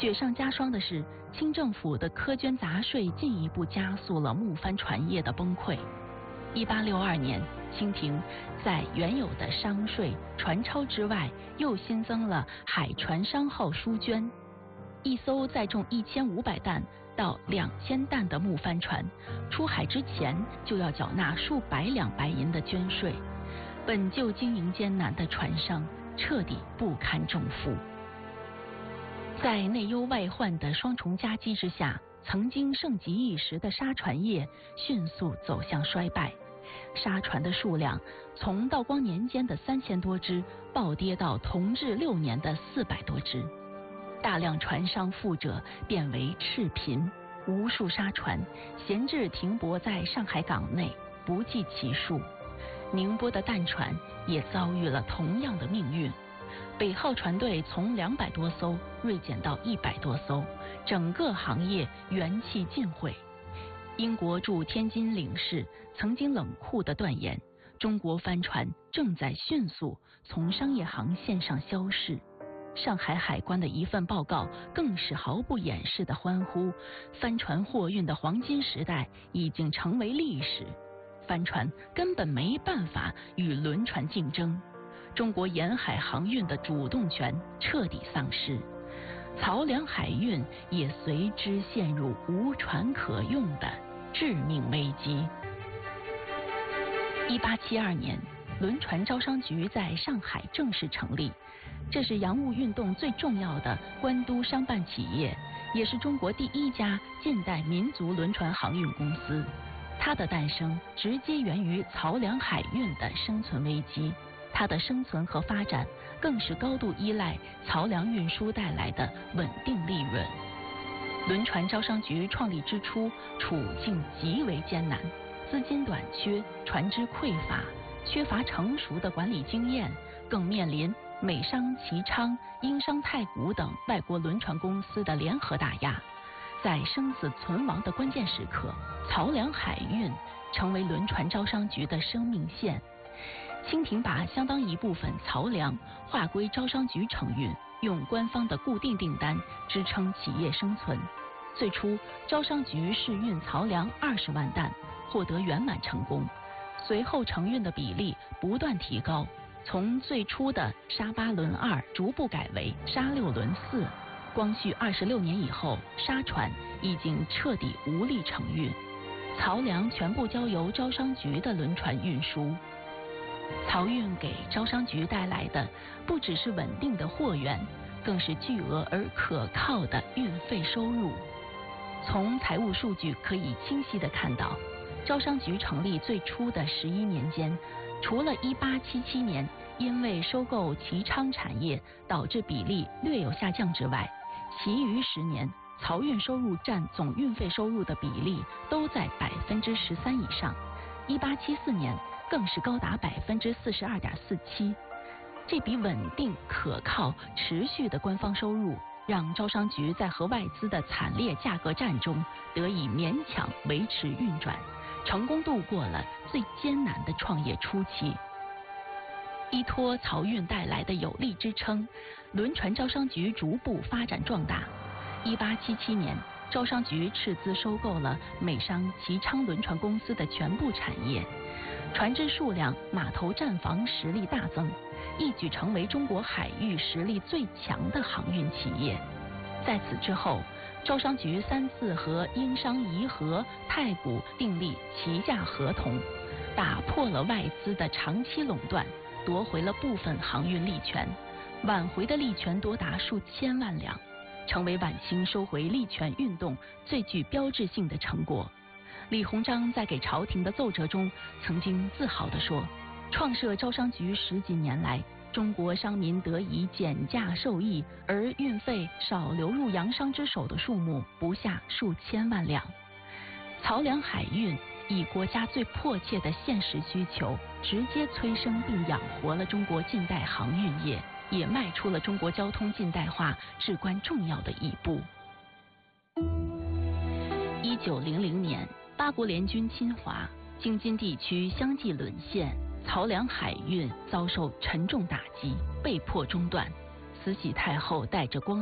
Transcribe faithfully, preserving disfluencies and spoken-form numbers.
雪上加霜的是，清政府的苛捐杂税进一步加速了木帆船业的崩溃。一八六二年，清廷在原有的商税、船钞之外，又新增了海船商号书捐。一艘载重一千五百担到两千担的木帆船，出海之前就要缴纳数百两白银的捐税。本就经营艰难的船商彻底不堪重负。在内忧外患的双重夹击之下，曾经盛极一时的沙船业迅速走向衰败。沙船的数量从道光年间的三千多只暴跌到同治六年的四百多只，大量船商富者变为赤贫，无数沙船闲置停泊在上海港内，不计其数。宁波的淡船也遭遇了同样的命运，北号船队从两百多艘锐减到一百多艘，整个行业元气尽毁。英国驻天津领事曾经冷酷地断言，中国帆船正在迅速从商业航线上消逝。上海海关的一份报告更是毫不掩饰地欢呼，帆船货运的黄金时代已经成为历史，帆船根本没办法与轮船竞争，中国沿海航运的主动权彻底丧失，漕粮海运也随之陷入无船可用的致命危机。一八七二年，轮船招商局在上海正式成立，这是洋务运动最重要的官督商办企业，也是中国第一家近代民族轮船航运公司。它的诞生直接源于漕粮海运的生存危机，它的生存和发展更是高度依赖漕粮运输带来的稳定利润。轮船招商局创立之初，处境极为艰难，资金短缺，船只匮乏，缺乏成熟的管理经验，更面临美商齐昌、英商太古等外国轮船公司的联合打压。在生死存亡的关键时刻，漕粮海运成为轮船招商局的生命线。清廷把相当一部分漕粮划归招商局承运，用官方的固定订单支撑企业生存。最初，招商局试运漕粮二十万担，获得圆满成功。随后承运的比例不断提高，从最初的沙八轮二逐步改为沙六轮四。光绪二十六年以后，沙船已经彻底无力承运，漕粮全部交由招商局的轮船运输。漕运给招商局带来的不只是稳定的货源，更是巨额而可靠的运费收入。从财务数据可以清晰地看到，招商局成立最初的十一年间，除了一八七七年因为收购齐昌产业导致比例略有下降之外，其余十年漕运收入占总运费收入的比例都在百分之十三以上，一八七四年更是高达百分之四十二点四七。这笔稳定、可靠、持续的官方收入，让招商局在和外资的惨烈价格战中得以勉强维持运转，成功度过了最艰难的创业初期。依托漕运带来的有力支撑，轮船招商局逐步发展壮大。一八七七年，招商局斥资收购了美商齐昌轮船公司的全部产业，船只数量、码头站房实力大增，一举成为中国海域实力最强的航运企业。在此之后，招商局三次和英商怡和、太古订立齐价合同，打破了外资的长期垄断，夺回了部分航运利权，挽回的利权多达数千万两，成为晚清收回利权运动最具标志性的成果。李鸿章在给朝廷的奏折中曾经自豪地说，创设招商局十几年来，中国商民得以减价受益，而运费少流入洋商之手的数目不下数千万两。漕粮海运以国家最迫切的现实需求，直接催生并养活了中国近代航运业，也迈出了中国交通近代化至关重要的一步。一九零零年，八国联军侵华，京津地区相继沦陷，漕粮海运遭受沉重打击，被迫中断。慈禧太后带着光